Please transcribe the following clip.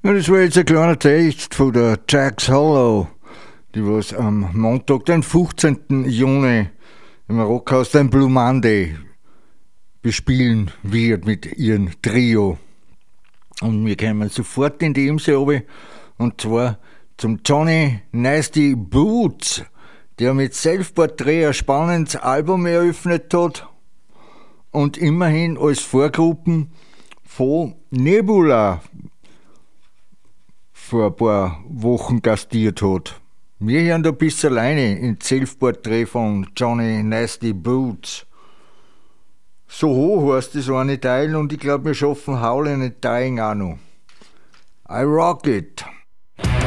Ja, das war jetzt ein kleiner Text von der Jack's Hollow, die was am Montag, den 15. Juni im Rockhaus den Blue Monday bespielen wird mit ihrem Trio. Und wir kommen sofort in die Imse runter, und zwar zum Johnny Nasty Boots, der mit Self-Portrait ein spannendes Album eröffnet hat und immerhin als Vorgruppen von Nebula vor ein paar Wochen gastiert hat. Wir hören da bis alleine in Self-Portrait von Johnny Nasty Boots. So hoch heißt das eine Teil, und ich glaube, wir schaffen Howlin' and Dying auch noch. I rock it!